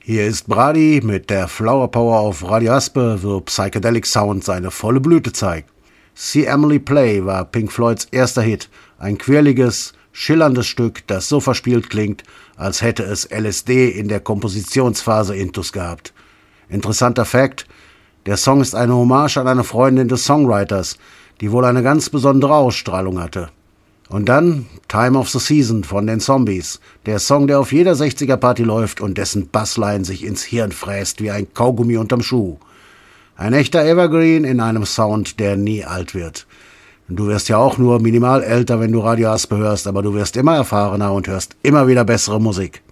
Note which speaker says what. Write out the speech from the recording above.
Speaker 1: Hier ist Brady mit der Flower Power auf Radio Aspe, wo Psychedelic Sound seine volle Blüte zeigt. See Emily Play war Pink Floyds erster Hit, ein quirliges, schillerndes Stück, das so verspielt klingt, als hätte es LSD in der Kompositionsphase intus gehabt. Interessanter Fakt: Der Song ist eine Hommage an eine Freundin des Songwriters, die wohl eine ganz besondere Ausstrahlung hatte. Und dann Time of the Season von den Zombies, der Song, der auf jeder 60er-Party läuft und dessen Bassline sich ins Hirn fräst wie ein Kaugummi unterm Schuh. Ein echter Evergreen in einem Sound, der nie alt wird. Du wirst ja auch nur minimal älter, wenn du Radio Aspe hörst, aber du wirst immer erfahrener und hörst immer wieder bessere Musik.